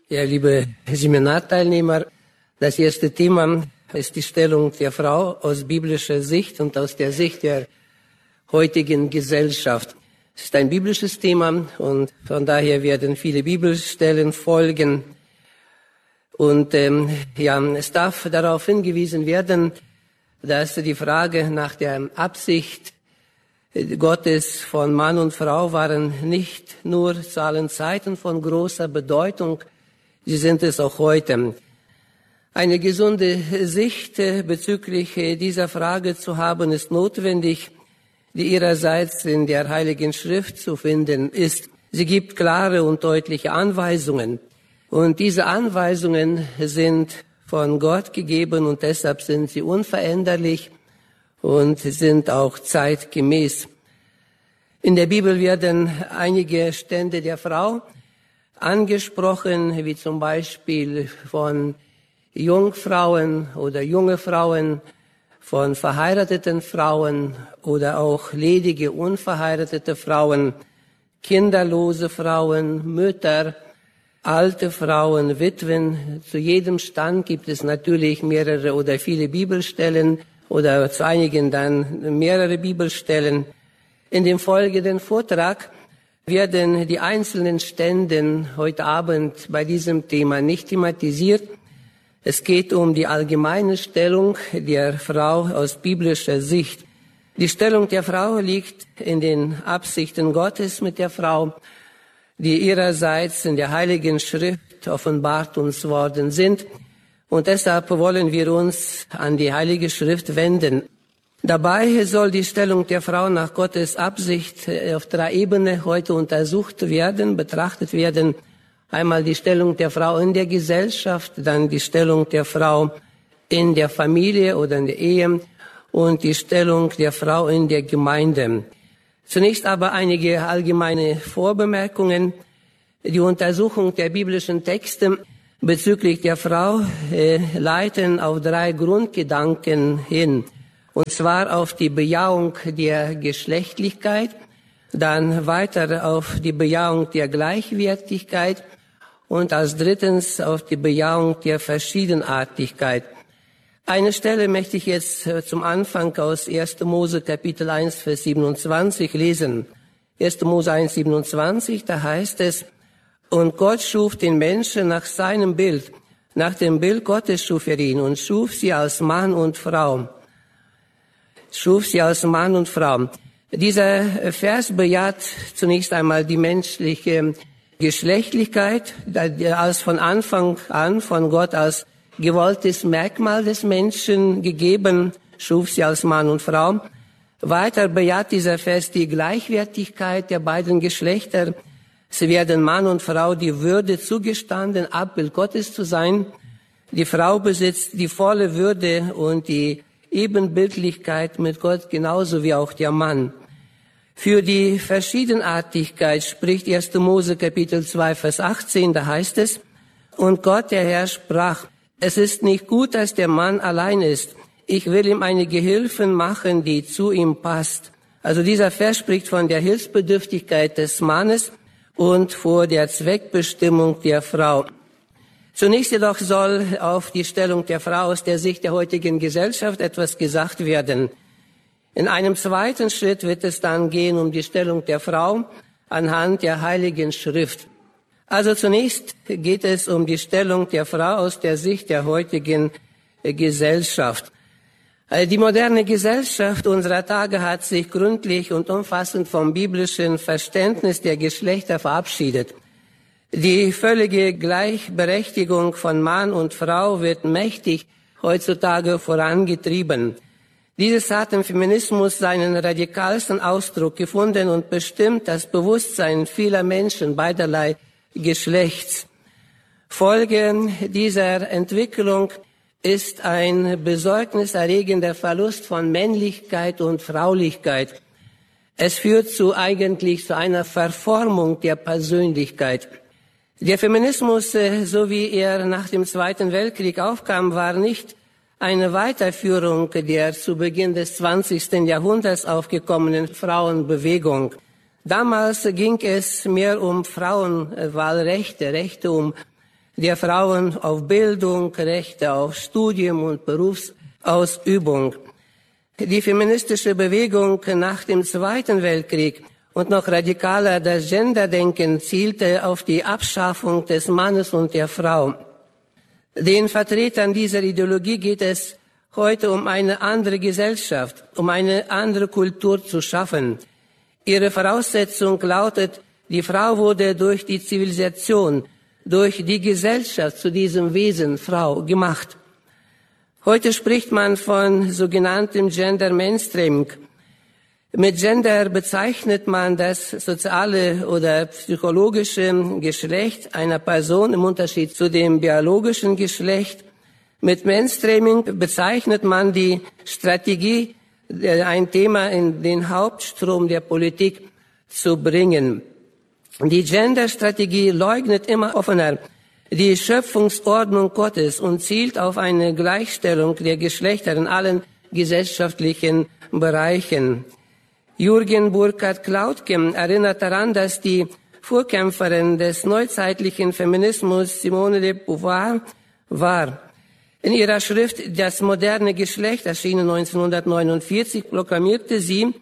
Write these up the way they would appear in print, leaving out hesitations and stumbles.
Ja, liebe Seminarteilnehmer, das erste Thema ist die Stellung der Frau aus biblischer Sicht und aus der Sicht der heutigen Gesellschaft. Es ist ein biblisches Thema und von daher werden viele Bibelstellen folgen. Und es darf darauf hingewiesen werden, dass die Frage nach der Absicht Gottes von Mann und Frau waren nicht nur zu allen Zeiten von großer Bedeutung, sie sind es auch heute. Eine gesunde Sicht bezüglich dieser Frage zu haben, ist notwendig, die ihrerseits in der Heiligen Schrift zu finden ist. Sie gibt klare und deutliche Anweisungen. Und diese Anweisungen sind von Gott gegeben und deshalb sind sie unveränderlich und sind auch zeitgemäß. In der Bibel werden einige Stände der Frau angesprochen, wie zum Beispiel von Jungfrauen oder junge Frauen, von verheirateten Frauen oder auch ledige, unverheiratete Frauen, kinderlose Frauen, Mütter, alte Frauen, Witwen. Zu jedem Stand gibt es natürlich mehrere oder viele Bibelstellen oder zu einigen dann mehrere Bibelstellen. In dem folgenden Vortrag werden die einzelnen Stände heute Abend bei diesem Thema nicht thematisiert. Es geht um die allgemeine Stellung der Frau aus biblischer Sicht. Die Stellung der Frau liegt in den Absichten Gottes mit der Frau, die ihrerseits in der Heiligen Schrift offenbart uns worden sind. Und deshalb wollen wir uns an die Heilige Schrift wenden. Dabei soll die Stellung der Frau nach Gottes Absicht auf 3 Ebenen heute untersucht werden, betrachtet werden. Einmal die Stellung der Frau in der Gesellschaft, dann die Stellung der Frau in der Familie oder in der Ehe und die Stellung der Frau in der Gemeinde. Zunächst aber einige allgemeine Vorbemerkungen. Die Untersuchung der biblischen Texte bezüglich der Frau leiten auf 3 Grundgedanken hin. Und zwar auf die Bejahung der Geschlechtlichkeit, dann weiter auf die Bejahung der Gleichwertigkeit und als drittens auf die Bejahung der Verschiedenartigkeit. Eine Stelle möchte ich jetzt zum Anfang aus 1. Mose Kapitel 1, Vers 27 lesen. 1. Mose 1, 27, da heißt es, und Gott schuf den Menschen nach seinem Bild. Nach dem Bild Gottes schuf er ihn und schuf sie als Mann und Frau. Schuf sie als Mann und Frau. Dieser Vers bejaht zunächst einmal die menschliche Geschlechtlichkeit, als von Anfang an von Gott als gewolltes Merkmal des Menschen gegeben, schuf sie als Mann und Frau. Weiter bejaht dieser Vers die Gleichwertigkeit der beiden Geschlechter. Sie werden Mann und Frau die Würde zugestanden, Abbild Gottes zu sein. Die Frau besitzt die volle Würde und die Ebenbildlichkeit mit Gott, genauso wie auch der Mann. Für die Verschiedenartigkeit spricht 1. Mose Kapitel 2, Vers 18, da heißt es, und Gott, der Herr, sprach, es ist nicht gut, dass der Mann allein ist. Ich will ihm eine Gehilfin machen, die zu ihm passt. Also dieser Vers spricht von der Hilfsbedürftigkeit des Mannes und vor der Zweckbestimmung der Frau. Zunächst jedoch soll auf die Stellung der Frau aus der Sicht der heutigen Gesellschaft etwas gesagt werden. In einem zweiten Schritt wird es dann gehen um die Stellung der Frau anhand der Heiligen Schrift. Also zunächst geht es um die Stellung der Frau aus der Sicht der heutigen Gesellschaft. Die moderne Gesellschaft unserer Tage hat sich gründlich und umfassend vom biblischen Verständnis der Geschlechter verabschiedet. Die völlige Gleichberechtigung von Mann und Frau wird mächtig heutzutage vorangetrieben. Dieses hat im Feminismus seinen radikalsten Ausdruck gefunden und bestimmt das Bewusstsein vieler Menschen beiderlei Geschlechts. Folge dieser Entwicklung ist ein besorgniserregender Verlust von Männlichkeit und Fraulichkeit. Es führt eigentlich zu einer Verformung der Persönlichkeit. Der Feminismus, so wie er nach dem Zweiten Weltkrieg aufkam, war nicht eine Weiterführung der zu Beginn des 20. Jahrhunderts aufgekommenen Frauenbewegung. Damals ging es mehr um Frauenwahlrechte, Rechte um der Frauen auf Bildung, Rechte auf Studium und Berufsausübung. Die feministische Bewegung nach dem Zweiten Weltkrieg und noch radikaler das Genderdenken zielte auf die Abschaffung des Mannes und der Frau. Den Vertretern dieser Ideologie geht es heute um eine andere Gesellschaft, um eine andere Kultur zu schaffen. Ihre Voraussetzung lautet, die Frau wurde durch die Zivilisation, durch die Gesellschaft zu diesem Wesen Frau gemacht. Heute spricht man von sogenanntem Gender Mainstreaming. Mit Gender bezeichnet man das soziale oder psychologische Geschlecht einer Person im Unterschied zu dem biologischen Geschlecht. Mit Mainstreaming bezeichnet man die Strategie, ein Thema in den Hauptstrom der Politik zu bringen. Die Gender-Strategie leugnet immer offener die Schöpfungsordnung Gottes und zielt auf eine Gleichstellung der Geschlechter in allen gesellschaftlichen Bereichen. Jürgen Burkhard-Klautke erinnert daran, dass die Vorkämpferin des neuzeitlichen Feminismus Simone de Beauvoir war. In ihrer Schrift Das moderne Geschlecht, erschienen 1949, proklamierte sie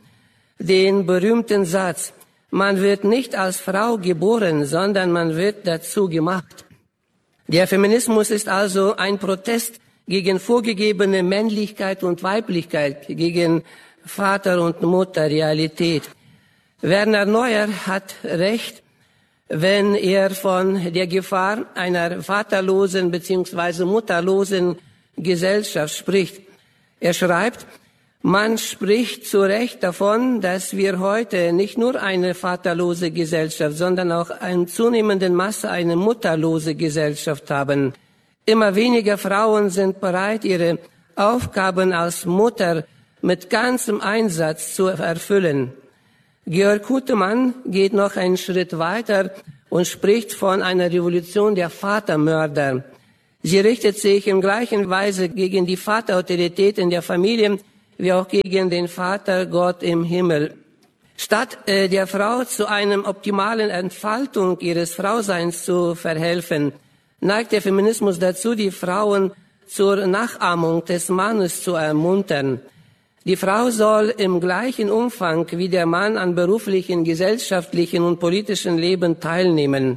den berühmten Satz: Man wird nicht als Frau geboren, sondern man wird dazu gemacht. Der Feminismus ist also ein Protest gegen vorgegebene Männlichkeit und Weiblichkeit, gegen Vater- und Mutterrealität. Werner Neuer hat recht, wenn er von der Gefahr einer vaterlosen bzw. mutterlosen Gesellschaft spricht. Er schreibt, man spricht zu Recht davon, dass wir heute nicht nur eine vaterlose Gesellschaft, sondern auch in zunehmendem Maße eine mutterlose Gesellschaft haben. Immer weniger Frauen sind bereit, ihre Aufgaben als Mutter mit ganzem Einsatz zu erfüllen. Georg Hutemann geht noch einen Schritt weiter und spricht von einer Revolution der Vatermörder. Sie richtet sich in gleicher Weise gegen die Vaterautorität in der Familie wie auch gegen den Vater Gott im Himmel. Statt der Frau zu einer optimalen Entfaltung ihres Frauseins zu verhelfen, neigt der Feminismus dazu, die Frauen zur Nachahmung des Mannes zu ermuntern. Die Frau soll im gleichen Umfang wie der Mann an beruflichen, gesellschaftlichen und politischen Leben teilnehmen.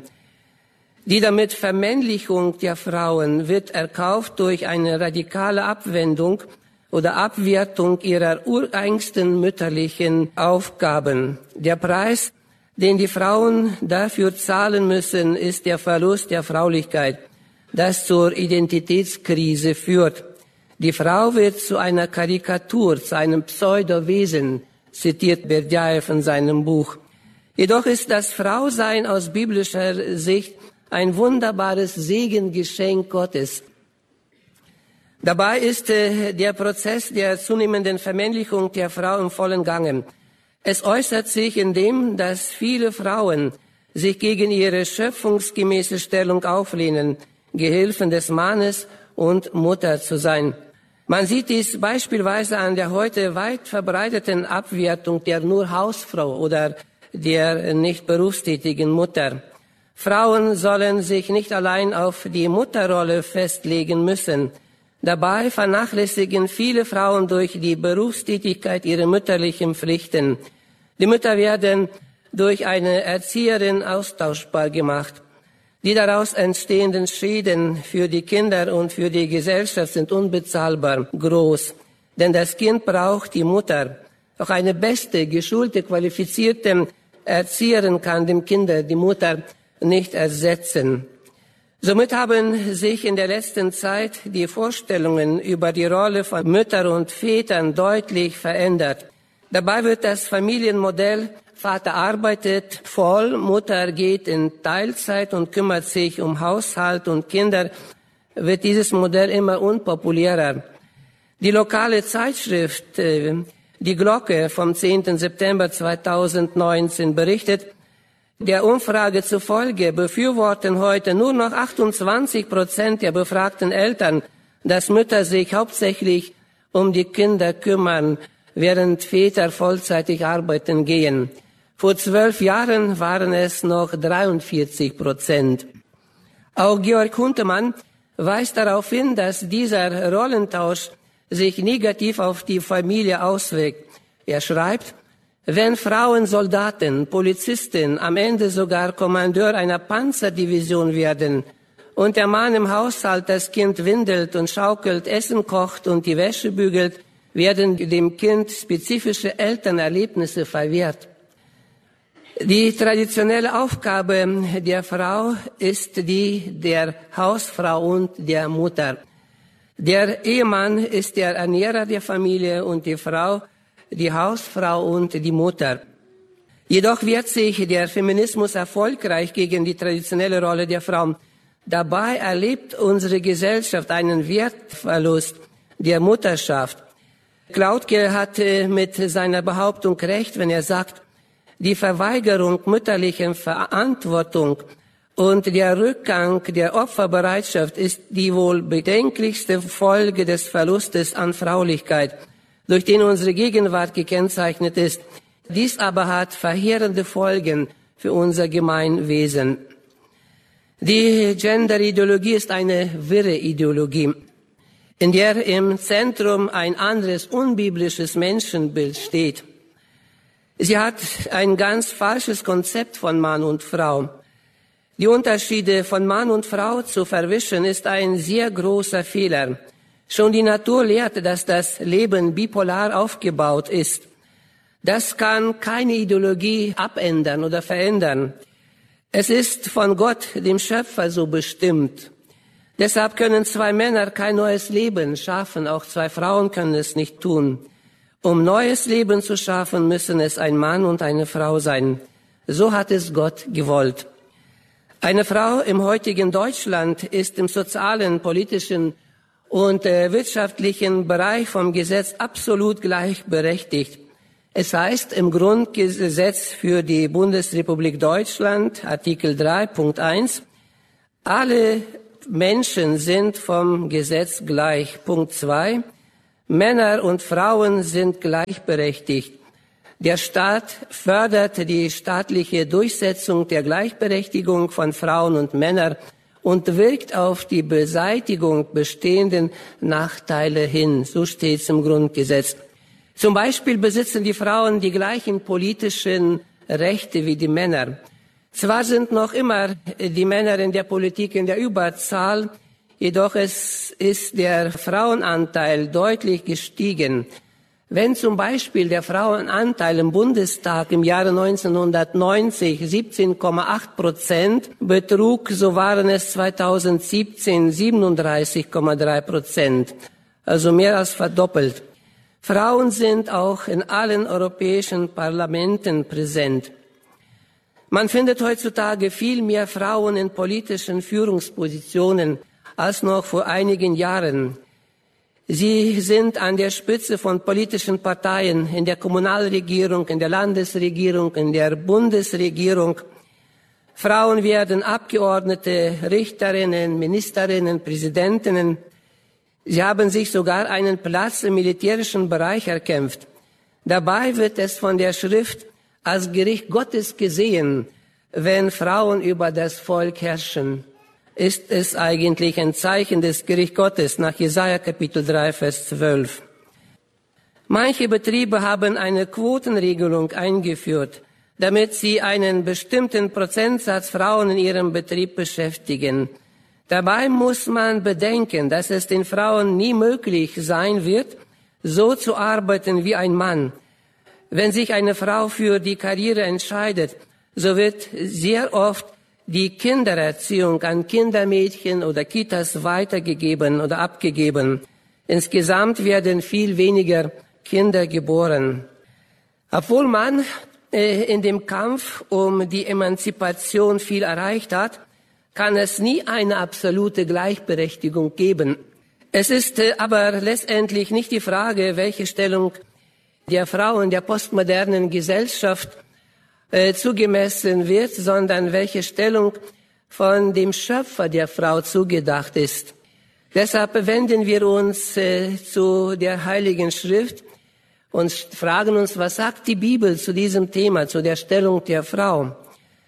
Die damit Vermännlichung der Frauen wird erkauft durch eine radikale Abwendung oder Abwertung ihrer ureigensten mütterlichen Aufgaben. Der Preis, den die Frauen dafür zahlen müssen, ist der Verlust der Fraulichkeit, das zur Identitätskrise führt. Die Frau wird zu einer Karikatur, zu einem Pseudowesen, zitiert Berdyaev in seinem Buch. Jedoch ist das Frausein aus biblischer Sicht ein wunderbares Segengeschenk Gottes. Dabei ist der Prozess der zunehmenden Vermännlichung der Frau im vollen Gange. Es äußert sich in dem, dass viele Frauen sich gegen ihre schöpfungsgemäße Stellung auflehnen, Gehilfen des Mannes und Mutter zu sein. Man sieht dies beispielsweise an der heute weit verbreiteten Abwertung der nur Hausfrau oder der nicht berufstätigen Mutter. Frauen sollen sich nicht allein auf die Mutterrolle festlegen müssen. Dabei vernachlässigen viele Frauen durch die Berufstätigkeit ihre mütterlichen Pflichten. Die Mütter werden durch eine Erzieherin austauschbar gemacht. Die daraus entstehenden Schäden für die Kinder und für die Gesellschaft sind unbezahlbar groß. Denn das Kind braucht die Mutter. Auch eine beste, geschulte, qualifizierte Erzieherin kann dem Kind die Mutter nicht ersetzen. Somit haben sich in der letzten Zeit die Vorstellungen über die Rolle von Müttern und Vätern deutlich verändert. Dabei wird das Familienmodell Vater arbeitet voll, Mutter geht in Teilzeit und kümmert sich um Haushalt und Kinder, wird dieses Modell immer unpopulärer. Die lokale Zeitschrift Die Glocke vom 10. September 2019 berichtet, der Umfrage zufolge befürworten heute nur noch 28% der befragten Eltern, dass Mütter sich hauptsächlich um die Kinder kümmern, während Väter vollzeitig arbeiten gehen. Vor 12 Jahren waren es noch 43%. Auch Georg Huntemann weist darauf hin, dass dieser Rollentausch sich negativ auf die Familie auswirkt. Er schreibt, wenn Frauen Soldaten, Polizisten, am Ende sogar Kommandeur einer Panzerdivision werden und der Mann im Haushalt das Kind windelt und schaukelt, Essen kocht und die Wäsche bügelt, werden dem Kind spezifische Elternerlebnisse verwehrt. Die traditionelle Aufgabe der Frau ist die der Hausfrau und der Mutter. Der Ehemann ist der Ernährer der Familie und die Frau die Hausfrau und die Mutter. Jedoch wehrt sich der Feminismus erfolgreich gegen die traditionelle Rolle der Frau. Dabei erlebt unsere Gesellschaft einen Wertverlust der Mutterschaft. Klautke hatte mit seiner Behauptung recht, wenn er sagt, die Verweigerung mütterlichen Verantwortung und der Rückgang der Opferbereitschaft ist die wohl bedenklichste Folge des Verlustes an Fraulichkeit, durch den unsere Gegenwart gekennzeichnet ist. Dies aber hat verheerende Folgen für unser Gemeinwesen. Die Gender-Ideologie ist eine wirre Ideologie, in der im Zentrum ein anderes unbiblisches Menschenbild steht. Sie hat ein ganz falsches Konzept von Mann und Frau. Die Unterschiede von Mann und Frau zu verwischen, ist ein sehr großer Fehler. Schon die Natur lehrt, dass das Leben bipolar aufgebaut ist. Das kann keine Ideologie abändern oder verändern. Es ist von Gott, dem Schöpfer, so bestimmt. Deshalb können zwei Männer kein neues Leben schaffen, auch zwei Frauen können es nicht tun. Um neues Leben zu schaffen, müssen es ein Mann und eine Frau sein. So hat es Gott gewollt. Eine Frau im heutigen Deutschland ist im sozialen, politischen und wirtschaftlichen Bereich vom Gesetz absolut gleichberechtigt. Es heißt im Grundgesetz für die Bundesrepublik Deutschland, Artikel 3, Punkt 1, alle Menschen sind vom Gesetz gleich. Punkt 2, Männer und Frauen sind gleichberechtigt. Der Staat fördert die staatliche Durchsetzung der Gleichberechtigung von Frauen und Männern und wirkt auf die Beseitigung bestehenden Nachteile hin. So steht es im Grundgesetz. Zum Beispiel besitzen die Frauen die gleichen politischen Rechte wie die Männer. Zwar sind noch immer die Männer in der Politik in der Überzahl, jedoch ist der Frauenanteil deutlich gestiegen. Wenn zum Beispiel der Frauenanteil im Bundestag im Jahre 1990 17,8% betrug, so waren es 2017 37,3%, also mehr als verdoppelt. Frauen sind auch in allen europäischen Parlamenten präsent. Man findet heutzutage viel mehr Frauen in politischen Führungspositionen als noch vor einigen Jahren. Sie sind an der Spitze von politischen Parteien, in der Kommunalregierung, in der Landesregierung, in der Bundesregierung. Frauen werden Abgeordnete, Richterinnen, Ministerinnen, Präsidentinnen. Sie haben sich sogar einen Platz im militärischen Bereich erkämpft. Dabei wird es von der Schrift als Gericht Gottes gesehen, wenn Frauen über das Volk herrschen. Ist es eigentlich ein Zeichen des Gerichts Gottes nach Jesaja Kapitel 3, Vers 12. Manche Betriebe haben eine Quotenregelung eingeführt, damit sie einen bestimmten Prozentsatz Frauen in ihrem Betrieb beschäftigen. Dabei muss man bedenken, dass es den Frauen nie möglich sein wird, so zu arbeiten wie ein Mann. Wenn sich eine Frau für die Karriere entscheidet, so wird sehr oft die Kindererziehung an Kindermädchen oder Kitas weitergegeben oder abgegeben. Insgesamt werden viel weniger Kinder geboren. Obwohl man in dem Kampf um die Emanzipation viel erreicht hat, kann es nie eine absolute Gleichberechtigung geben. Es ist aber letztendlich nicht die Frage, welche Stellung der Frau in der postmodernen Gesellschaft zugemessen wird, sondern welche Stellung von dem Schöpfer der Frau zugedacht ist. Deshalb wenden wir uns zu der Heiligen Schrift und fragen uns, was sagt die Bibel zu diesem Thema, zu der Stellung der Frau?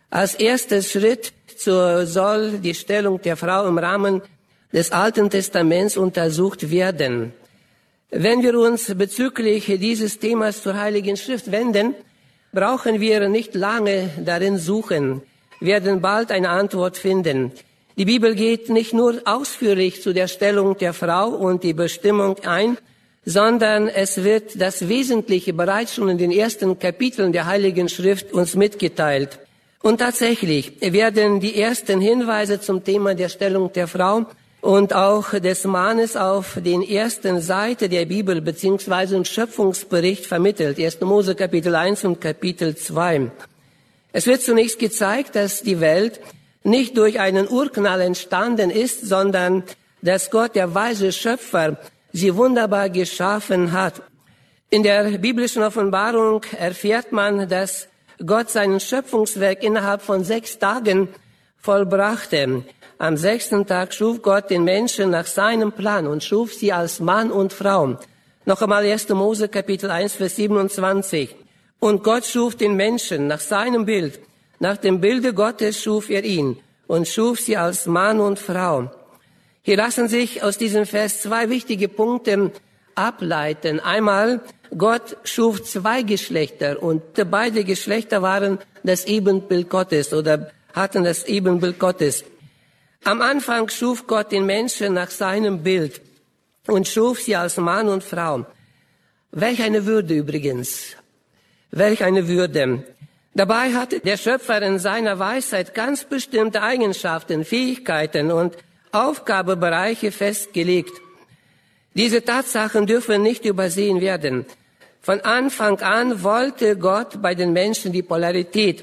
Als erster Schritt soll die Stellung der Frau im Rahmen des Alten Testaments untersucht werden. Wenn wir uns bezüglich dieses Themas zur Heiligen Schrift wenden, brauchen wir nicht lange darin suchen, werden bald eine Antwort finden. Die Bibel geht nicht nur ausführlich zu der Stellung der Frau und die Bestimmung ein, sondern es wird das Wesentliche bereits schon in den ersten Kapiteln der Heiligen Schrift uns mitgeteilt. Und tatsächlich werden die ersten Hinweise zum Thema der Stellung der Frau und auch des Mannes auf den ersten Seiten der Bibel beziehungsweise im Schöpfungsbericht vermittelt. 1. Mose Kapitel 1 und Kapitel 2. Es wird zunächst gezeigt, dass die Welt nicht durch einen Urknall entstanden ist, sondern dass Gott, der weise Schöpfer, sie wunderbar geschaffen hat. In der biblischen Offenbarung erfährt man, dass Gott sein Schöpfungswerk innerhalb von 6 Tagen vollbrachte. Am 6. Tag schuf Gott den Menschen nach seinem Plan und schuf sie als Mann und Frau. Noch einmal 1. Mose Kapitel 1, Vers 27. Und Gott schuf den Menschen nach seinem Bild. Nach dem Bilde Gottes schuf er ihn und schuf sie als Mann und Frau. Hier lassen sich aus diesem Vers 2 wichtige Punkte ableiten. Einmal, Gott schuf 2 Geschlechter und beide Geschlechter waren das Ebenbild Gottes oder hatten das Ebenbild Gottes. Am Anfang schuf Gott den Menschen nach seinem Bild und schuf sie als Mann und Frau. Welch eine Würde übrigens. Welch eine Würde. Dabei hatte der Schöpfer in seiner Weisheit ganz bestimmte Eigenschaften, Fähigkeiten und Aufgabebereiche festgelegt. Diese Tatsachen dürfen nicht übersehen werden. Von Anfang an wollte Gott bei den Menschen die Polarität.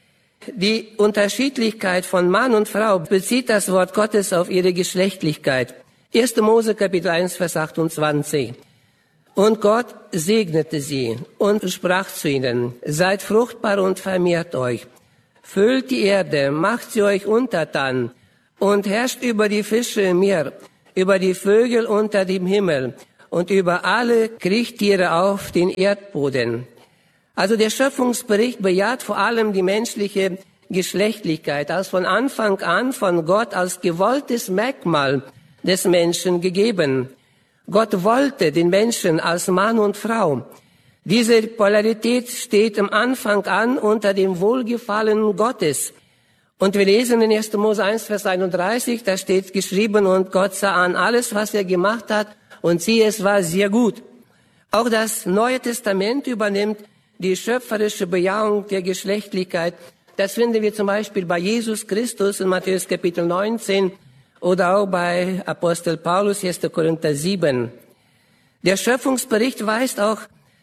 Die Unterschiedlichkeit von Mann und Frau bezieht das Wort Gottes auf ihre Geschlechtlichkeit. 1. Mose Kapitel 1, Vers 28. Und Gott segnete sie und sprach zu ihnen, seid fruchtbar und vermehrt euch, füllt die Erde, macht sie euch untertan und herrscht über die Fische im Meer, über die Vögel unter dem Himmel und über alle Kriechtiere auf den Erdboden. Also der Schöpfungsbericht bejaht vor allem die menschliche Geschlechtlichkeit, als von Anfang an von Gott als gewolltes Merkmal des Menschen gegeben. Gott wollte den Menschen als Mann und Frau. Diese Polarität steht am Anfang an unter dem Wohlgefallen Gottes. Und wir lesen in 1. Mose 1, Vers 31, da steht geschrieben, und Gott sah an alles, was er gemacht hat, und siehe, es war sehr gut. Auch das Neue Testament übernimmt die schöpferische Bejahung der Geschlechtlichkeit. Das finden wir zum Beispiel bei Jesus Christus in Matthäus Kapitel 19 oder auch bei Apostel Paulus, 1. Korinther 7. Der Schöpfungsbericht weist auch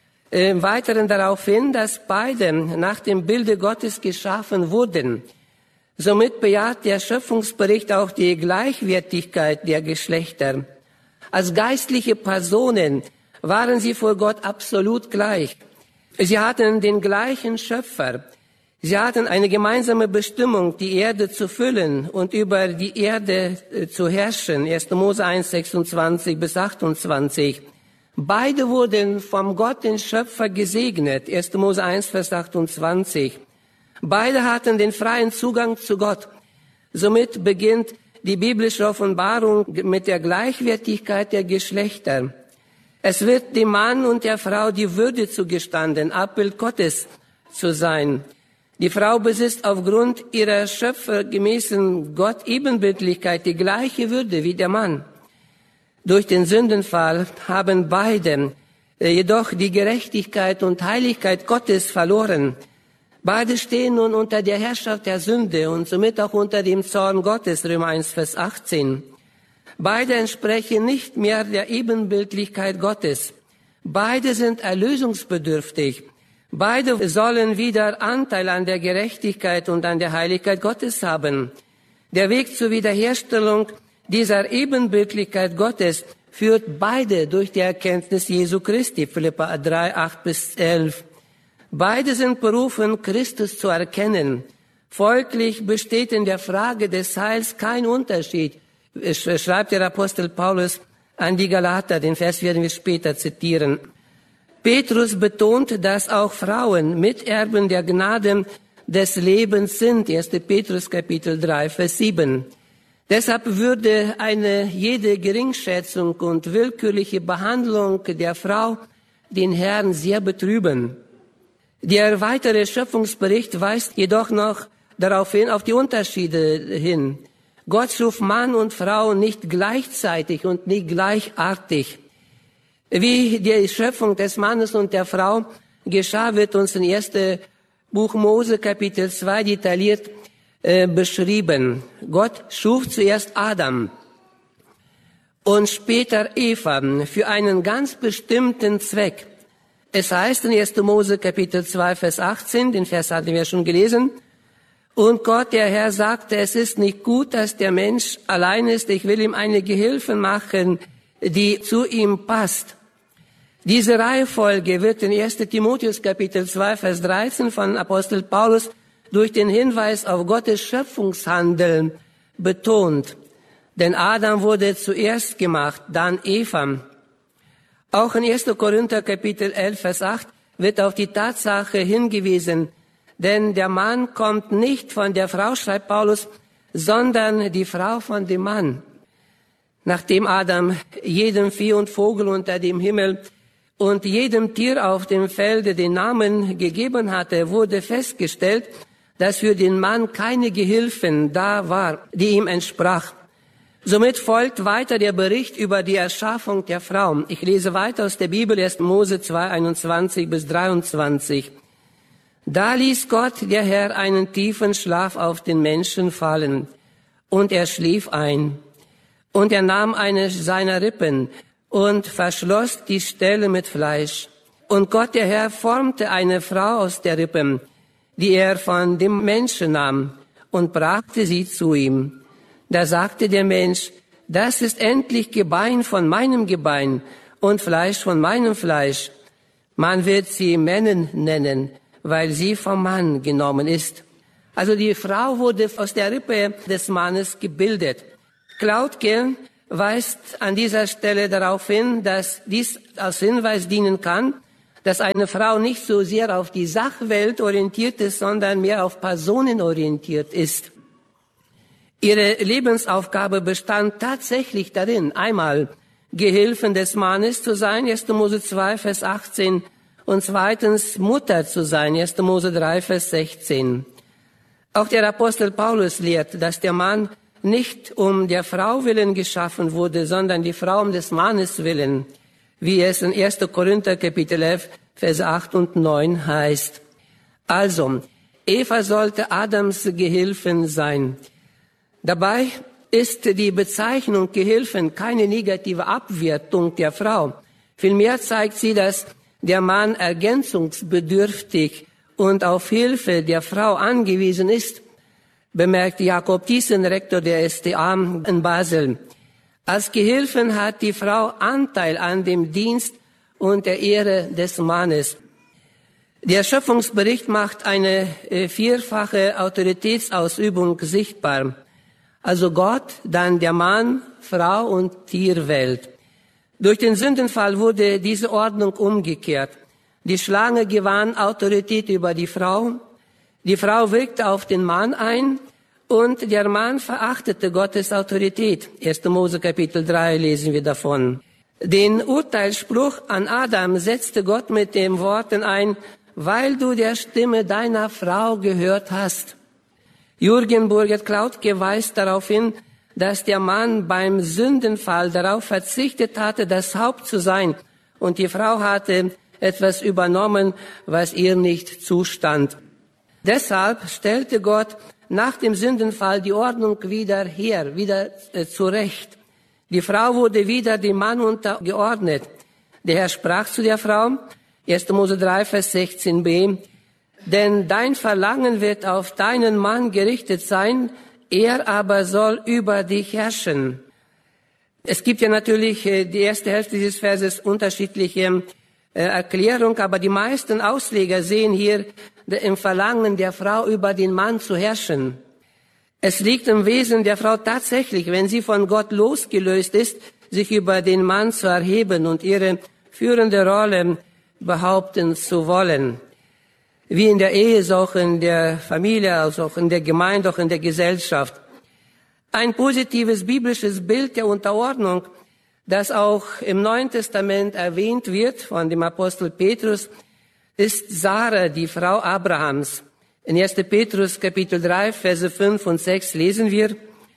im Weiteren darauf hin, dass beide nach dem Bilde Gottes geschaffen wurden. Somit bejaht der Schöpfungsbericht auch die Gleichwertigkeit der Geschlechter. Als geistliche Personen waren sie vor Gott absolut gleich. Sie hatten den gleichen Schöpfer. Sie hatten eine gemeinsame Bestimmung, die Erde zu füllen und über die Erde zu herrschen. 1. Mose 1, 26 bis 28. Beide wurden vom Gott, den Schöpfer, gesegnet. 1. Mose 1, Vers 28. Beide hatten den freien Zugang zu Gott. Somit beginnt die biblische Offenbarung mit der Gleichwertigkeit der Geschlechter. Es wird dem Mann und der Frau die Würde zugestanden, Abbild Gottes zu sein. Die Frau besitzt aufgrund ihrer schöpfergemäßen Gott-Ebenbildlichkeit die gleiche Würde wie der Mann. Durch den Sündenfall haben beide jedoch die Gerechtigkeit und Heiligkeit Gottes verloren. Beide stehen nun unter der Herrschaft der Sünde und somit auch unter dem Zorn Gottes, Römer 1, Vers 18. Beide entsprechen nicht mehr der Ebenbildlichkeit Gottes. Beide sind erlösungsbedürftig. Beide sollen wieder Anteil an der Gerechtigkeit und an der Heiligkeit Gottes haben. Der Weg zur Wiederherstellung dieser Ebenbildlichkeit Gottes führt beide durch die Erkenntnis Jesu Christi, Philipper 3, 8 bis 11. Beide sind berufen, Christus zu erkennen. Folglich besteht in der Frage des Heils kein Unterschied, schreibt der Apostel Paulus an die Galater, den Vers werden wir später zitieren. Petrus betont, dass auch Frauen Miterben der Gnade des Lebens sind. 1. Petrus Kapitel 3, Vers 7. Deshalb würde jede Geringschätzung und willkürliche Behandlung der Frau den Herrn sehr betrüben. Der weitere Schöpfungsbericht weist jedoch noch darauf hin, auf die Unterschiede hin. Gott schuf Mann und Frau nicht gleichzeitig und nicht gleichartig. Wie die Schöpfung des Mannes und der Frau geschah, wird uns in 1. Buch Mose Kapitel 2 detailliert beschrieben. Gott schuf zuerst Adam und später Eva für einen ganz bestimmten Zweck. Es heißt in 1. Mose Kapitel 2 Vers 18, den Vers hatten wir schon gelesen, und Gott, der Herr, sagte, es ist nicht gut, dass der Mensch allein ist, ich will ihm eine Gehilfin machen, die zu ihm passt. Diese Reihenfolge wird in 1. Timotheus Kapitel 2 Vers 13 von Apostel Paulus durch den Hinweis auf Gottes Schöpfungshandeln betont. Denn Adam wurde zuerst gemacht, dann Eva. Auch in 1. Korinther Kapitel 11 Vers 8 wird auf die Tatsache hingewiesen, denn der Mann kommt nicht von der Frau, schreibt Paulus, sondern die Frau von dem Mann. Nachdem Adam jedem Vieh und Vogel unter dem Himmel und jedem Tier auf dem Felde den Namen gegeben hatte, wurde festgestellt, dass für den Mann keine Gehilfin da war, die ihm entsprach. Somit folgt weiter der Bericht über die Erschaffung der Frau. Ich lese weiter aus der Bibel, 1. Mose 2, 21 bis 23. Da ließ Gott, der Herr, einen tiefen Schlaf auf den Menschen fallen, und er schlief ein. Und er nahm eine seiner Rippen und verschloss die Stelle mit Fleisch. Und Gott, der Herr, formte eine Frau aus der Rippen, die er von dem Menschen nahm, und brachte sie zu ihm. Da sagte der Mensch, das ist endlich Gebein von meinem Gebein und Fleisch von meinem Fleisch. Man wird sie Männen nennen, weil sie vom Mann genommen ist. Also die Frau wurde aus der Rippe des Mannes gebildet. Klautke weist an dieser Stelle darauf hin, dass dies als Hinweis dienen kann, dass eine Frau nicht so sehr auf die Sachwelt orientiert ist, sondern mehr auf Personen orientiert ist. Ihre Lebensaufgabe bestand tatsächlich darin, einmal Gehilfen des Mannes zu sein, 1. Mose 2, Vers 18, und zweitens Mutter zu sein, 1. Mose 3, Vers 16. Auch der Apostel Paulus lehrt, dass der Mann nicht um der Frau willen geschaffen wurde, sondern die Frau um des Mannes willen, wie es in 1. Korinther Kapitel 11, Vers 8 und 9 heißt. Also, Eva sollte Adams Gehilfin sein. Dabei ist die Bezeichnung Gehilfin keine negative Abwertung der Frau. Vielmehr zeigt sie, dass der Mann ergänzungsbedürftig und auf Hilfe der Frau angewiesen ist, bemerkt Jakob Thiessen, Rektor der SDA in Basel. Als Gehilfin hat die Frau Anteil an dem Dienst und der Ehre des Mannes. Der Schöpfungsbericht macht eine vierfache Autoritätsausübung sichtbar. Also Gott, dann der Mann, Frau und Tierwelt. Durch den Sündenfall wurde diese Ordnung umgekehrt. Die Schlange gewann Autorität über die Frau wirkte auf den Mann ein und der Mann verachtete Gottes Autorität. 1. Mose Kapitel 3 lesen wir davon. Den Urteilsspruch an Adam setzte Gott mit den Worten ein, weil du der Stimme deiner Frau gehört hast. Jürgen Burgert-Klautke weist darauf hin, dass der Mann beim Sündenfall darauf verzichtet hatte, das Haupt zu sein, und die Frau hatte etwas übernommen, was ihr nicht zustand. Deshalb stellte Gott nach dem Sündenfall die Ordnung wieder her, wieder zurecht. Die Frau wurde wieder dem Mann untergeordnet. Der Herr sprach zu der Frau, 1. Mose 3, Vers 16b, denn dein Verlangen wird auf deinen Mann gerichtet sein, er aber soll über dich herrschen. Es gibt ja natürlich die erste Hälfte dieses Verses unterschiedliche Erklärung, aber die meisten Ausleger sehen hier im Verlangen der Frau über den Mann zu herrschen. Es liegt im Wesen der Frau tatsächlich, wenn sie von Gott losgelöst ist, sich über den Mann zu erheben und ihre führende Rolle behaupten zu wollen. wie in der Ehe, so auch in der Familie, also auch in der Gemeinde, auch in der Gesellschaft. Ein positives biblisches Bild der Unterordnung, das auch im Neuen Testament erwähnt wird von dem Apostel Petrus, ist Sarah, die Frau Abrahams. In 1. Petrus Kapitel 3, Verse 5 und 6 lesen wir: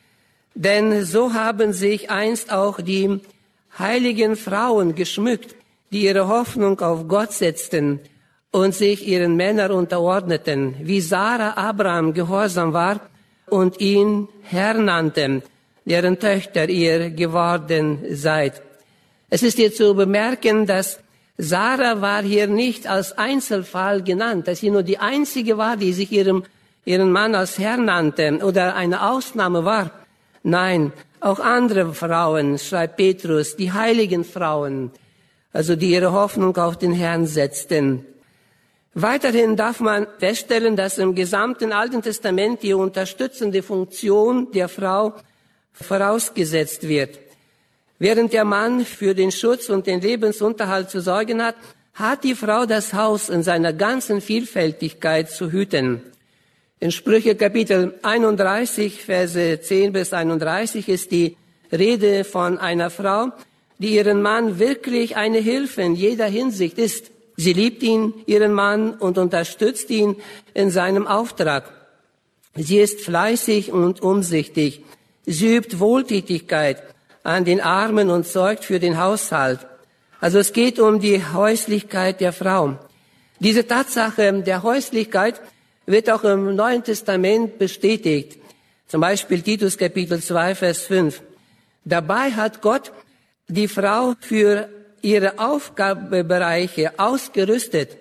Denn so haben sich einst auch die heiligen Frauen geschmückt, die ihre Hoffnung auf Gott setzten und sich ihren Männern unterordneten, wie Sarah Abraham gehorsam war und ihn Herr nannte, deren Töchter ihr geworden seid. Es ist hier zu bemerken, dass Sarah war hier nicht als Einzelfall genannt, dass sie nur die einzige war, die sich ihren Mann als Herr nannte oder eine Ausnahme war. Nein, auch andere Frauen, schreibt Petrus, die heiligen Frauen, also die ihre Hoffnung auf den Herrn setzten. Weiterhin darf man feststellen, dass im gesamten Alten Testament die unterstützende Funktion der Frau vorausgesetzt wird. Während der Mann für den Schutz und den Lebensunterhalt zu sorgen hat, hat die Frau das Haus in seiner ganzen Vielfältigkeit zu hüten. In Sprüche Kapitel 31, Verse 10 bis 31 ist die Rede von einer Frau, die ihren Mann wirklich eine Hilfe in jeder Hinsicht ist. Sie liebt ihn, ihren Mann, und unterstützt ihn in seinem Auftrag. Sie ist fleißig und umsichtig. Sie übt Wohltätigkeit an den Armen und sorgt für den Haushalt. Also es geht um die Häuslichkeit der Frau. Diese Tatsache der Häuslichkeit wird auch im Neuen Testament bestätigt. Zum Beispiel Titus Kapitel 2, Vers 5. Dabei hat Gott die Frau für ihre Aufgabenbereiche ausgerüstet.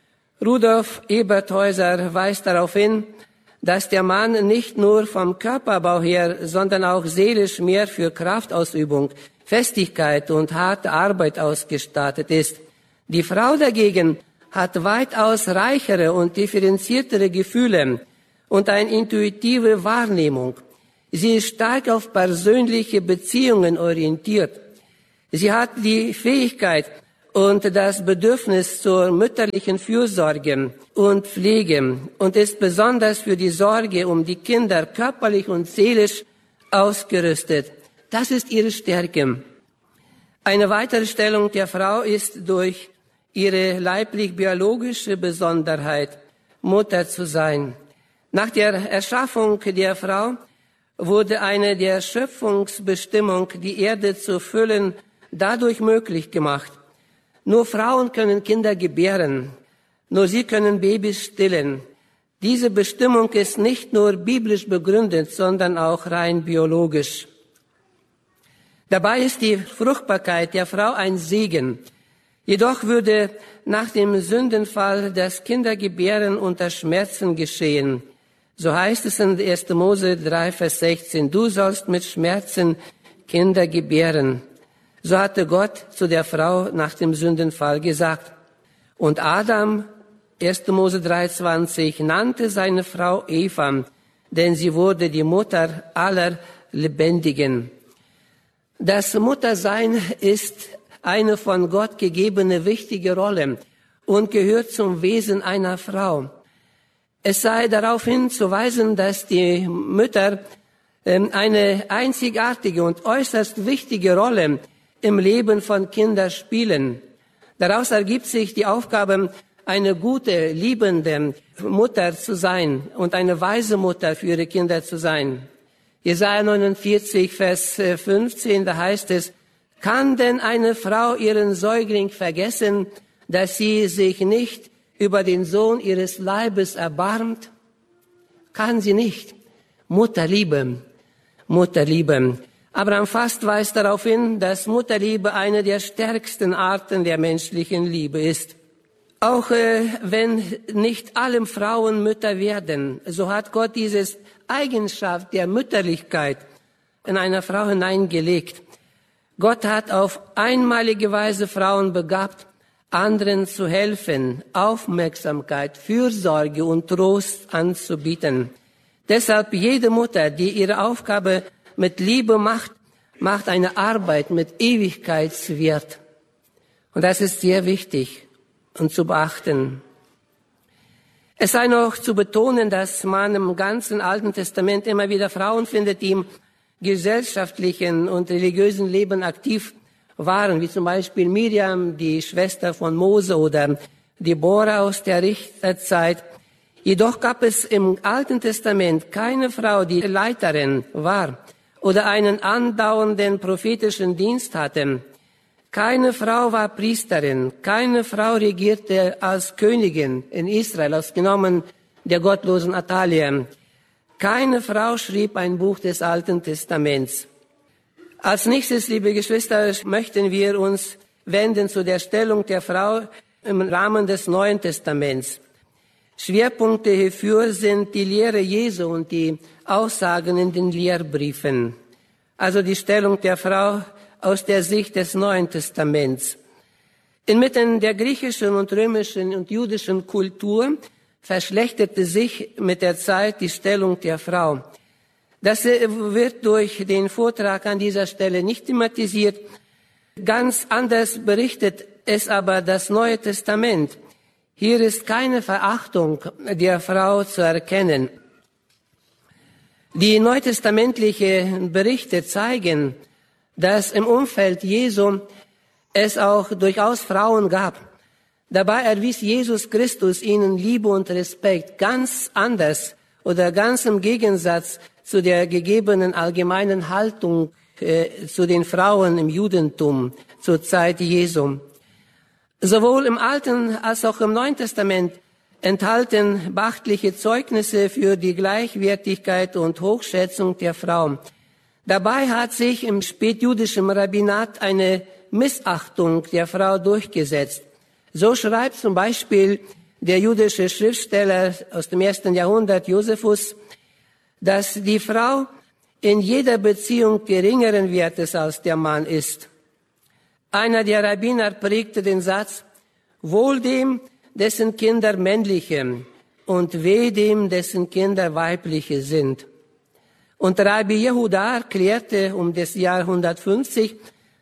Rudolf Eberthäuser weist darauf hin, dass der Mann nicht nur vom Körperbau her, sondern auch seelisch mehr für Kraftausübung, Festigkeit und harte Arbeit ausgestattet ist. Die Frau dagegen hat weitaus reichere und differenziertere Gefühle und eine intuitive Wahrnehmung. Sie ist stark auf persönliche Beziehungen orientiert. Sie hat die Fähigkeit und das Bedürfnis zur mütterlichen Fürsorge und Pflege und ist besonders für die Sorge um die Kinder körperlich und seelisch ausgerüstet. Das ist ihre Stärke. Eine weitere Stellung der Frau ist durch ihre leiblich-biologische Besonderheit, Mutter zu sein. Nach der Erschaffung der Frau wurde eine der Schöpfungsbestimmung, die Erde zu füllen, dadurch möglich gemacht. Nur Frauen können Kinder gebären, nur sie können Babys stillen. Diese Bestimmung ist nicht nur biblisch begründet, sondern auch rein biologisch. Dabei ist die Fruchtbarkeit der Frau ein Segen. Jedoch würde nach dem Sündenfall das Kindergebären unter Schmerzen geschehen. So heißt es in 1. Mose 3, Vers 16, du sollst mit Schmerzen Kinder gebären. So hatte Gott zu der Frau nach dem Sündenfall gesagt. Und Adam, 1. Mose 3,20, nannte seine Frau Eva, denn sie wurde die Mutter aller Lebendigen. Das Muttersein ist eine von Gott gegebene wichtige Rolle und gehört zum Wesen einer Frau. Es sei darauf hinzuweisen, dass die Mütter eine einzigartige und äußerst wichtige Rolle im Leben von Kindern spielen. Daraus ergibt sich die Aufgabe, eine gute, liebende Mutter zu sein und eine weise Mutter für ihre Kinder zu sein. Jesaja 49, Vers 15, da heißt es, kann denn eine Frau ihren Säugling vergessen, dass sie sich nicht über den Sohn ihres Leibes erbarmt? Kann sie nicht. Mutterliebe, Mutterliebe. Abraham Fast weist darauf hin, dass Mutterliebe eine der stärksten Arten der menschlichen Liebe ist. Auch wenn nicht alle Frauen Mütter werden, so hat Gott diese Eigenschaft der Mütterlichkeit in eine Frau hineingelegt. Gott hat auf einmalige Weise Frauen begabt, anderen zu helfen, Aufmerksamkeit, Fürsorge und Trost anzubieten. Deshalb jede Mutter, die ihre Aufgabe mit Liebe macht eine Arbeit mit Ewigkeitswert. Und das ist sehr wichtig und zu beachten. Es sei noch zu betonen, dass man im ganzen Alten Testament immer wieder Frauen findet, die im gesellschaftlichen und religiösen Leben aktiv waren, wie zum Beispiel Miriam, die Schwester von Mose, oder Deborah aus der Richterzeit. Jedoch gab es im Alten Testament keine Frau, die Leiterin war oder einen andauernden prophetischen Dienst hatte. Keine Frau war Priesterin, keine Frau regierte als Königin in Israel, ausgenommen der gottlosen Athalia. Keine Frau schrieb ein Buch des Alten Testaments. Als nächstes, liebe Geschwister, möchten wir uns wenden zu der Stellung der Frau im Rahmen des Neuen Testaments. Schwerpunkte hierfür sind die Lehre Jesu und die Aussagen in den Lehrbriefen. Also die Stellung der Frau aus der Sicht des Neuen Testaments. Inmitten der griechischen und römischen und jüdischen Kultur verschlechterte sich mit der Zeit die Stellung der Frau. Das wird durch den Vortrag an dieser Stelle nicht thematisiert. Ganz anders berichtet es aber das Neue Testament. Hier ist keine Verachtung der Frau zu erkennen. Die neutestamentlichen Berichte zeigen, dass im Umfeld Jesu es auch durchaus Frauen gab. Dabei erwies Jesus Christus ihnen Liebe und Respekt ganz anders oder ganz im Gegensatz zu der gegebenen allgemeinen Haltung zu den Frauen im Judentum zur Zeit Jesu. Sowohl im Alten als auch im Neuen Testament enthalten beachtliche Zeugnisse für die Gleichwertigkeit und Hochschätzung der Frau. Dabei hat sich im spätjüdischen Rabbinat eine Missachtung der Frau durchgesetzt. So schreibt zum Beispiel der jüdische Schriftsteller aus dem 1. Jahrhundert, Josephus, dass die Frau in jeder Beziehung geringeren Wertes als der Mann ist. Einer der Rabbiner prägte den Satz: Wohl dem, dessen Kinder männliche, und weh dem, dessen Kinder weibliche sind. Und Rabbi Jehuda erklärte um das Jahr 150,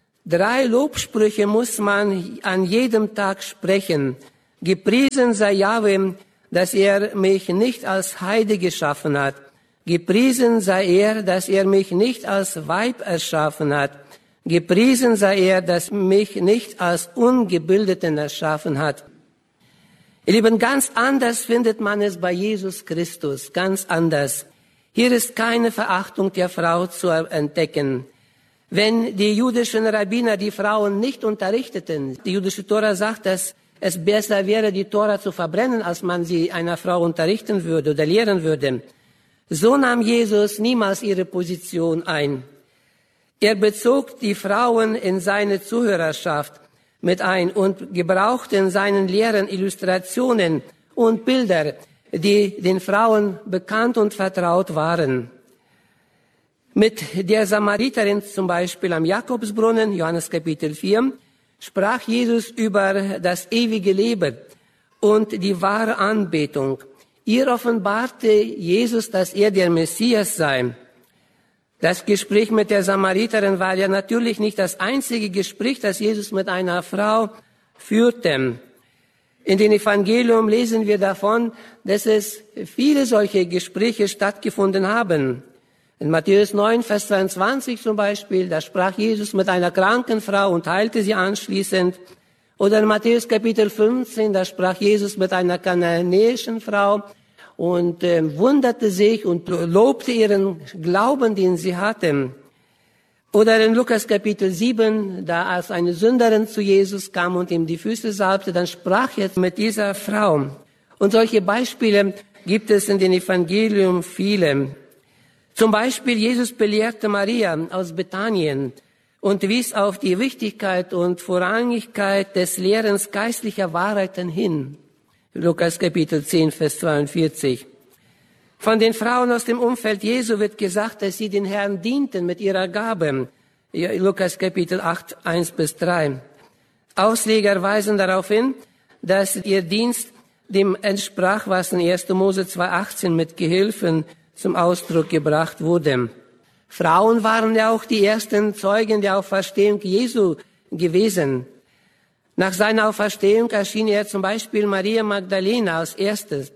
3 Lobsprüche muss man an jedem Tag sprechen. Gepriesen sei Jahwe, dass er mich nicht als Heide geschaffen hat. Gepriesen sei er, dass er mich nicht als Weib erschaffen hat. Gepriesen sei er, dass mich nicht als Ungebildeten erschaffen hat. Ihr Lieben, ganz anders findet man es bei Jesus Christus, ganz anders. Hier ist keine Verachtung der Frau zu entdecken. Wenn die jüdischen Rabbiner die Frauen nicht unterrichteten, die jüdische Tora sagt, dass es besser wäre, die Tora zu verbrennen, als man sie einer Frau unterrichten würde oder lehren würde. So nahm Jesus niemals ihre Position ein. Er bezog die Frauen in seine Zuhörerschaft mit ein und gebrauchte in seinen Lehren Illustrationen und Bilder, die den Frauen bekannt und vertraut waren. Mit der Samariterin zum Beispiel am Jakobsbrunnen, Johannes Kapitel 4, sprach Jesus über das ewige Leben und die wahre Anbetung. Ihr offenbarte Jesus, dass er der Messias sei. Das Gespräch mit der Samariterin war ja natürlich nicht das einzige Gespräch, das Jesus mit einer Frau führte. In den Evangelium lesen wir davon, dass es viele solche Gespräche stattgefunden haben. In Matthäus 9, Vers 22 zum Beispiel, da sprach Jesus mit einer kranken Frau und heilte sie anschließend. Oder in Matthäus Kapitel 15, da sprach Jesus mit einer kananäischen Frau und wunderte sich und lobte ihren Glauben, den sie hatte. Oder in Lukas Kapitel 7, da als eine Sünderin zu Jesus kam und ihm die Füße salbte, dann sprach er mit dieser Frau. Und solche Beispiele gibt es in den Evangelium viele. Zum Beispiel Jesus belehrte Maria aus Bethanien und wies auf die Wichtigkeit und Vorrangigkeit des Lehrens geistlicher Wahrheiten hin. Lukas Kapitel 10, Vers 42. Von den Frauen aus dem Umfeld Jesu wird gesagt, dass sie den Herrn dienten mit ihrer Gabe. Lukas Kapitel 8, 1 bis 3. Ausleger weisen darauf hin, dass ihr Dienst dem entsprach, was in 1. Mose 2,18 mit Gehilfen zum Ausdruck gebracht wurde. Frauen waren ja auch die ersten Zeugen der Auferstehung Jesu gewesen. Nach seiner Auferstehung erschien er zum Beispiel Maria Magdalena als erstes.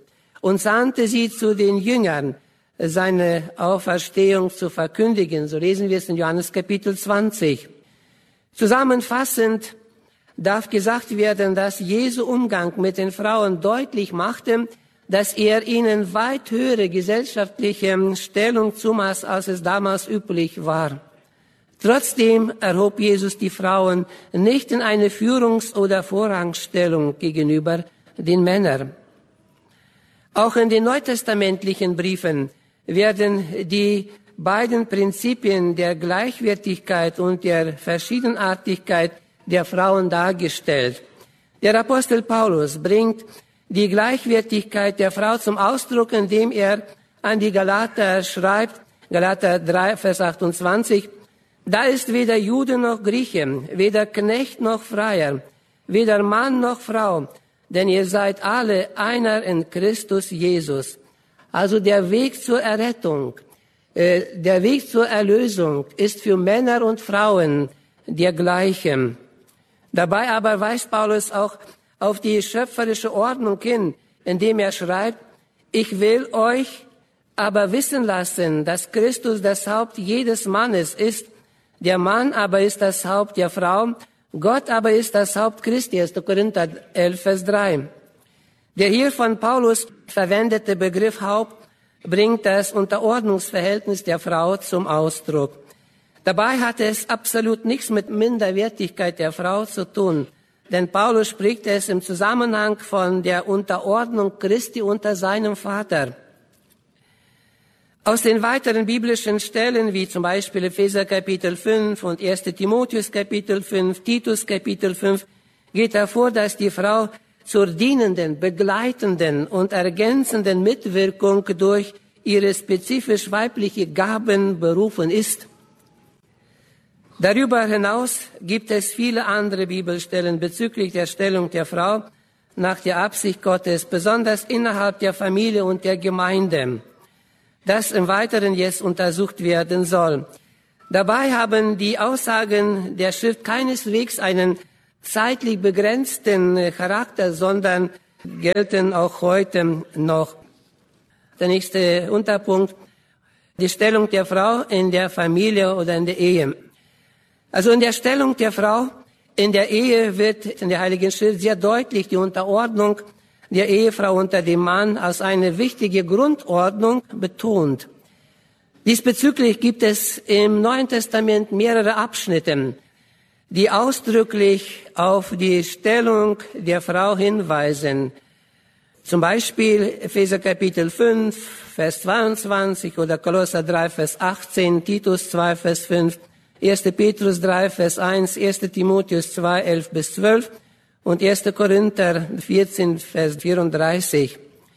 und sandte sie zu den Jüngern, seine Auferstehung zu verkündigen. So lesen wir es in Johannes Kapitel 20. Zusammenfassend darf gesagt werden, dass Jesu Umgang mit den Frauen deutlich machte, dass er ihnen weit höhere gesellschaftliche Stellung zumaß, als es damals üblich war. Trotzdem erhob Jesus die Frauen nicht in eine Führungs- oder Vorrangstellung gegenüber den Männern. Auch in den neutestamentlichen Briefen werden die beiden Prinzipien der Gleichwertigkeit und der Verschiedenartigkeit der Frauen dargestellt. Der Apostel Paulus bringt die Gleichwertigkeit der Frau zum Ausdruck, indem er an die Galater schreibt, Galater 3, Vers 28, da ist weder Jude noch Grieche, weder Knecht noch Freier, weder Mann noch Frau, denn ihr seid alle einer in Christus Jesus. Also der Weg zur Errettung, der Weg zur Erlösung ist für Männer und Frauen der gleiche. Dabei aber weist Paulus auch auf die schöpferische Ordnung hin, indem er schreibt, ich will euch aber wissen lassen, dass Christus das Haupt jedes Mannes ist, der Mann aber ist das Haupt der Frau, Gott aber ist das Haupt Christi, 1. Korinther 11, Vers 3. Der hier von Paulus verwendete Begriff Haupt bringt das Unterordnungsverhältnis der Frau zum Ausdruck. Dabei hat es absolut nichts mit Minderwertigkeit der Frau zu tun, denn Paulus spricht es im Zusammenhang von der Unterordnung Christi unter seinem Vater. Aus den weiteren biblischen Stellen, wie zum Beispiel Epheser Kapitel 5 und 1. Timotheus Kapitel 5, Titus Kapitel 5, geht hervor, dass die Frau zur dienenden, begleitenden und ergänzenden Mitwirkung durch ihre spezifisch weibliche Gaben berufen ist. Darüber hinaus gibt es viele andere Bibelstellen bezüglich der Stellung der Frau nach der Absicht Gottes, besonders innerhalb der Familie und der Gemeinde, das im Weiteren jetzt untersucht werden soll. Dabei haben die Aussagen der Schrift keineswegs einen zeitlich begrenzten Charakter, sondern gelten auch heute noch. Der nächste Unterpunkt, die Stellung der Frau in der Familie oder in der Ehe. Also in der Stellung der Frau in der Ehe wird in der Heiligen Schrift sehr deutlich die Unterordnung der Ehefrau unter dem Mann als eine wichtige Grundordnung betont. Diesbezüglich gibt es im Neuen Testament mehrere Abschnitte, die ausdrücklich auf die Stellung der Frau hinweisen. Zum Beispiel Epheser Kapitel 5, Vers 22 oder Kolosser 3, Vers 18, Titus 2, Vers 5, 1. Petrus 3, Vers 1, 1. Timotheus 2, 11 bis 12 und 1. Korinther 14, Vers 34.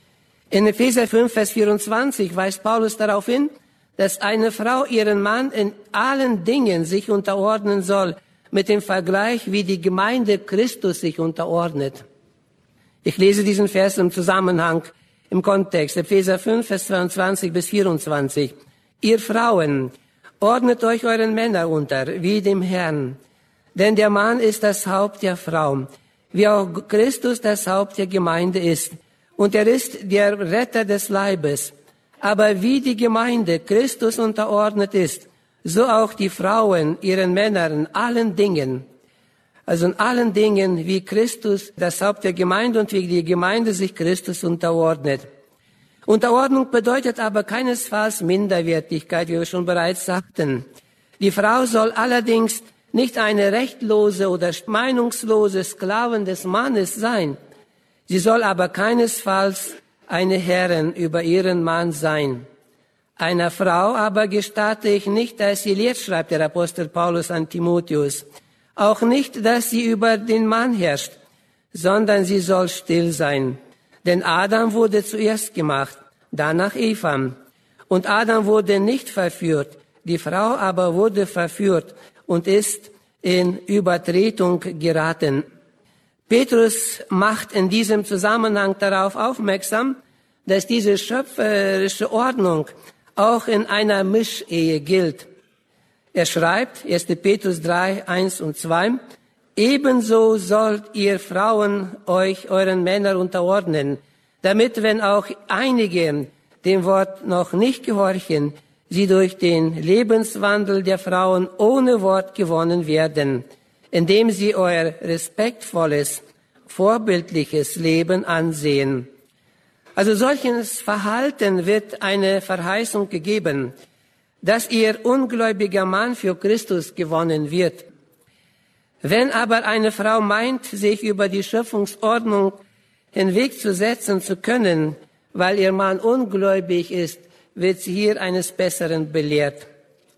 In Epheser 5, Vers 24 weist Paulus darauf hin, dass eine Frau ihren Mann in allen Dingen sich unterordnen soll, mit dem Vergleich, wie die Gemeinde Christus sich unterordnet. Ich lese diesen Vers im Zusammenhang, im Kontext, Epheser 5, Vers 22 bis 24. Ihr Frauen, ordnet euch euren Männern unter, wie dem Herrn. Denn der Mann ist das Haupt der Frau, wie auch Christus das Haupt der Gemeinde ist. Und er ist der Retter des Leibes. Aber wie die Gemeinde Christus unterordnet ist, so auch die Frauen ihren Männern in allen Dingen. Also in allen Dingen, wie Christus das Haupt der Gemeinde und wie die Gemeinde sich Christus unterordnet. Unterordnung bedeutet aber keinesfalls Minderwertigkeit, wie wir schon bereits sagten. Die Frau soll allerdings nicht eine rechtlose oder meinungslose Sklavin des Mannes sein. Sie soll aber keinesfalls eine Herrin über ihren Mann sein. Einer Frau aber gestatte ich nicht, dass sie lehrt, schreibt der Apostel Paulus an Timotheus. Auch nicht, dass sie über den Mann herrscht, sondern sie soll still sein. Denn Adam wurde zuerst gemacht, danach Eva. Und Adam wurde nicht verführt, die Frau aber wurde verführt und ist in Übertretung geraten. Petrus macht in diesem Zusammenhang darauf aufmerksam, dass diese schöpferische Ordnung auch in einer Mischehe gilt. Er schreibt, 1. Petrus 3, 1 und 2, ebenso sollt ihr Frauen euch euren Männern unterordnen, damit, wenn auch einige dem Wort noch nicht gehorchen, sie durch den Lebenswandel der Frauen ohne Wort gewonnen werden, indem sie euer respektvolles, vorbildliches Leben ansehen. Also solches Verhalten wird eine Verheißung gegeben, dass ihr ungläubiger Mann für Christus gewonnen wird. Wenn aber eine Frau meint, sich über die Schöpfungsordnung hinwegzusetzen zu können, weil ihr Mann ungläubig ist, wird sie hier eines Besseren belehrt.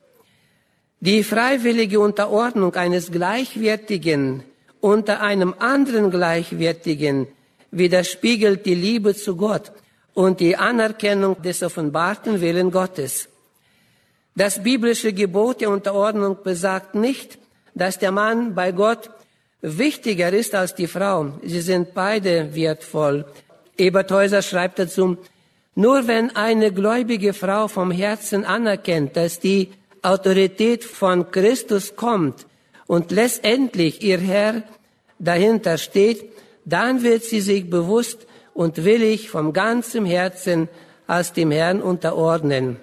Die freiwillige Unterordnung eines Gleichwertigen unter einem anderen Gleichwertigen widerspiegelt die Liebe zu Gott und die Anerkennung des offenbarten Willen Gottes. Das biblische Gebot der Unterordnung besagt nicht, dass der Mann bei Gott wichtiger ist als die Frau. Sie sind beide wertvoll. Ebert Häuser schreibt dazu, nur wenn eine gläubige Frau vom Herzen anerkennt, dass die Autorität von Christus kommt und letztendlich ihr Herr dahinter steht, dann wird sie sich bewusst und willig vom ganzen Herzen als dem Herrn unterordnen.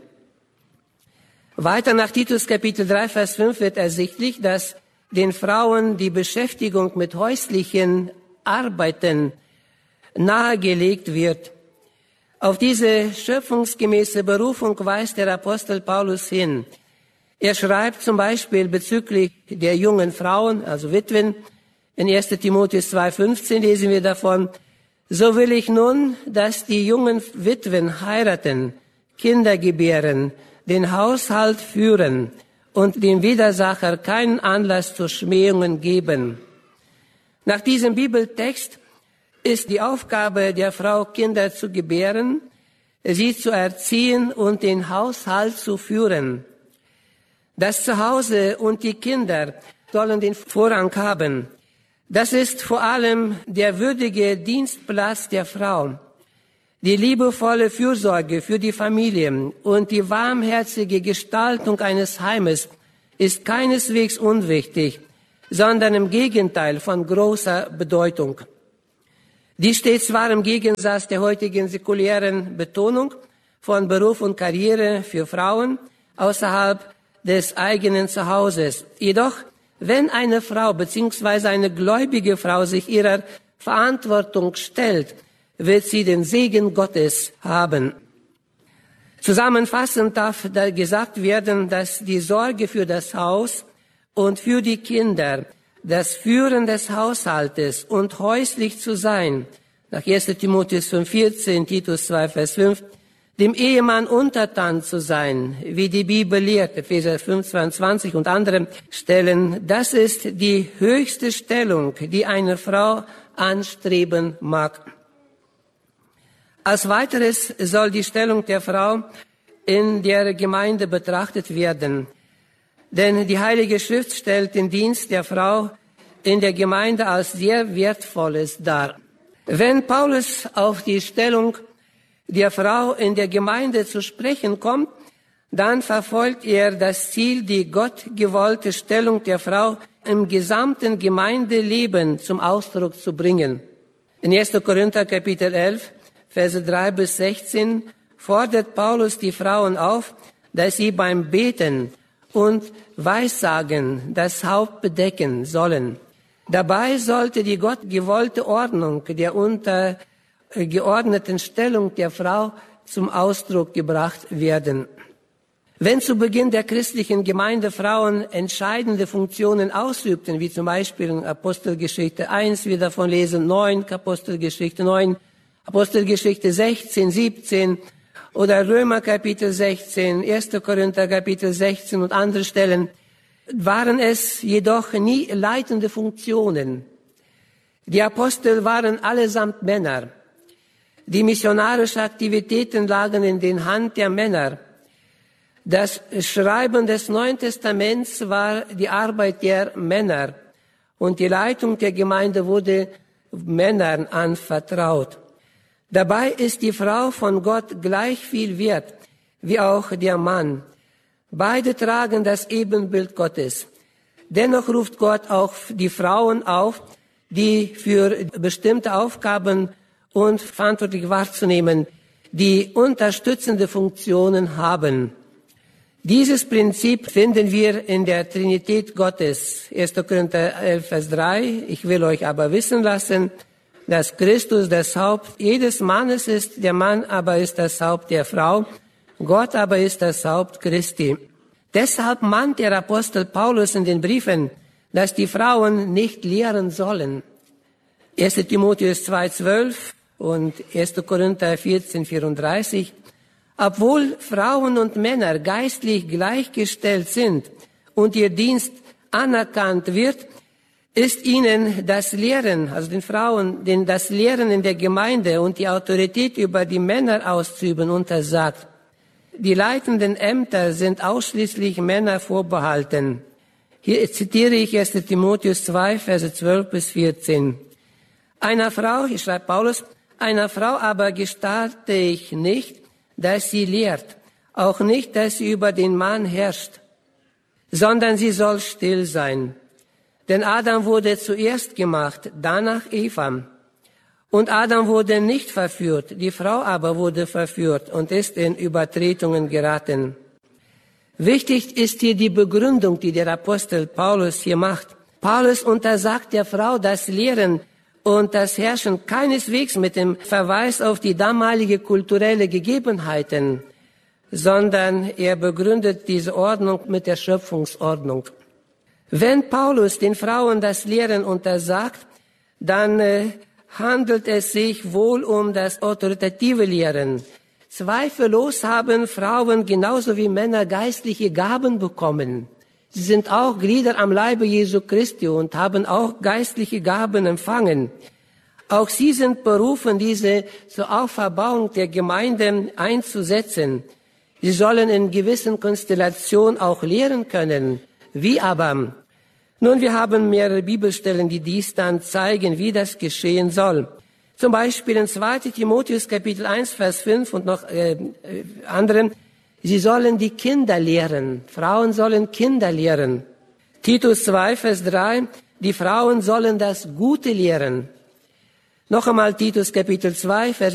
Weiter nach Titus Kapitel 3, Vers 5 wird ersichtlich, dass den Frauen die Beschäftigung mit häuslichen Arbeiten nahegelegt wird. Auf diese schöpfungsgemäße Berufung weist der Apostel Paulus hin. Er schreibt zum Beispiel bezüglich der jungen Frauen, also Witwen, in 1. Timotheus 2,15 lesen wir davon, so will ich nun, dass die jungen Witwen heiraten, Kinder gebären, den Haushalt führen und dem Widersacher keinen Anlass zu Schmähungen geben. Nach diesem Bibeltext ist die Aufgabe der Frau, Kinder zu gebären, sie zu erziehen und den Haushalt zu führen. Das Zuhause und die Kinder sollen den Vorrang haben. Das ist vor allem der würdige Dienstplatz der Frau. Die liebevolle Fürsorge für die Familie und die warmherzige Gestaltung eines Heimes ist keineswegs unwichtig, sondern im Gegenteil von großer Bedeutung. Dies steht zwar im Gegensatz der heutigen säkulären Betonung von Beruf und Karriere für Frauen außerhalb des eigenen Zuhauses. Jedoch, wenn eine Frau bzw. eine gläubige Frau sich ihrer Verantwortung stellt, wird sie den Segen Gottes haben. Zusammenfassend darf da gesagt werden, dass die Sorge für das Haus und für die Kinder, das Führen des Haushaltes und häuslich zu sein, nach 1. Timotheus 5,14, Titus 2, Vers 5, dem Ehemann untertan zu sein, wie die Bibel lehrt, Epheser 5, 22 und andere Stellen, das ist die höchste Stellung, die eine Frau anstreben mag. Als weiteres soll die Stellung der Frau in der Gemeinde betrachtet werden. Denn die Heilige Schrift stellt den Dienst der Frau in der Gemeinde als sehr Wertvolles dar. Wenn Paulus auf die Stellung der Frau in der Gemeinde zu sprechen kommt, dann verfolgt er das Ziel, die gottgewollte Stellung der Frau im gesamten Gemeindeleben zum Ausdruck zu bringen. In 1. Korinther Kapitel 11, Verse 3 bis 16 fordert Paulus die Frauen auf, dass sie beim Beten und Weissagen das Haupt bedecken sollen. Dabei sollte die gottgewollte Ordnung der untergeordneten Stellung der Frau zum Ausdruck gebracht werden. Wenn zu Beginn der christlichen Gemeinde Frauen entscheidende Funktionen ausübten, wie zum Beispiel in Apostelgeschichte 1, wir davon lesen, 9, Apostelgeschichte 9, Apostelgeschichte 16, 17 oder Römer Kapitel 16, 1. Korinther Kapitel 16 und andere Stellen, waren es jedoch nie leitende Funktionen. Die Apostel waren allesamt Männer. Die missionarischen Aktivitäten lagen in den Händen der Männer. Das Schreiben des Neuen Testaments war die Arbeit der Männer und die Leitung der Gemeinde wurde Männern anvertraut. Dabei ist die Frau von Gott gleich viel wert wie auch der Mann. Beide tragen das Ebenbild Gottes. Dennoch ruft Gott auch die Frauen auf, die für bestimmte Aufgaben und verantwortlich wahrzunehmen, die unterstützende Funktionen haben. Dieses Prinzip finden wir in der Trinität Gottes. 1. Korinther 11, Vers 3. Ich will euch aber wissen lassen, dass Christus das Haupt jedes Mannes ist, der Mann aber ist das Haupt der Frau, Gott aber ist das Haupt Christi. Deshalb mahnt der Apostel Paulus in den Briefen, dass die Frauen nicht lehren sollen. 1. Timotheus 2,12 und 1. Korinther 14,34. Obwohl Frauen und Männer geistlich gleichgestellt sind und ihr Dienst anerkannt wird, ist ihnen das Lehren, also den Frauen, das Lehren in der Gemeinde und die Autorität über die Männer auszuüben untersagt. Die leitenden Ämter sind ausschließlich Männer vorbehalten. Hier zitiere ich 1. Timotheus 2, Verse 12 bis 14. Einer Frau, hier schreibt Paulus, einer Frau aber gestatte ich nicht, dass sie lehrt, auch nicht, dass sie über den Mann herrscht, sondern sie soll still sein. Denn Adam wurde zuerst gemacht, danach Eva. Und Adam wurde nicht verführt, die Frau aber wurde verführt und ist in Übertretungen geraten. Wichtig ist hier die Begründung, die der Apostel Paulus hier macht. Paulus untersagt der Frau das Lehren und das Herrschen keineswegs mit dem Verweis auf die damalige kulturelle Gegebenheiten, sondern er begründet diese Ordnung mit der Schöpfungsordnung. Wenn Paulus den Frauen das Lehren untersagt, dann handelt es sich wohl um das autoritative Lehren. Zweifellos haben Frauen genauso wie Männer geistliche Gaben bekommen. Sie sind auch Glieder am Leibe Jesu Christi und haben auch geistliche Gaben empfangen. Auch sie sind berufen, diese zur Auferbauung der Gemeinde einzusetzen. Sie sollen in gewissen Konstellationen auch lehren können. Wie aber? Nun, wir haben mehrere Bibelstellen, die dies dann zeigen, wie das geschehen soll. Zum Beispiel in 2. Timotheus Kapitel 1, Vers 5 und noch andere. Sie sollen die Kinder lehren. Frauen sollen Kinder lehren. Titus 2, Vers 3. Die Frauen sollen das Gute lehren. Noch einmal Titus Kapitel 2, Vers